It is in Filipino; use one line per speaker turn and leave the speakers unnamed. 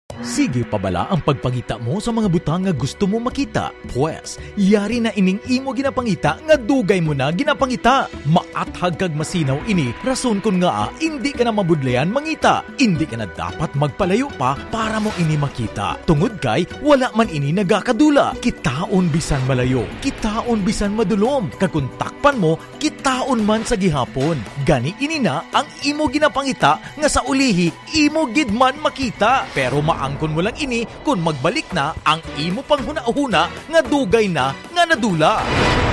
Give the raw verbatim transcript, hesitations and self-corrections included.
Sige pa bala ang pagpangita mo sa mga butang nga gusto mo makita? Pwes, yari na ining imo ginapangita nga dugay mo na ginapangita. Maathag kag masinaw ini, rason kun nga hindi ka na mabudlayan mangita. Hindi ka na dapat magpalayo pa para mo ini makita. Tungod kay, wala man ini nagakadula. Kitaon bisan malayo, kitaon bisan madulom. Kakuntakpan mo, kitaon man sa gihapon. Gani ini na ang imo ginapangita nga sa ulihi, imo gid man makita. Pero maangkon mo lang ini kung magbalik na ang imo panghuna-huna nga dugay na nga nadula.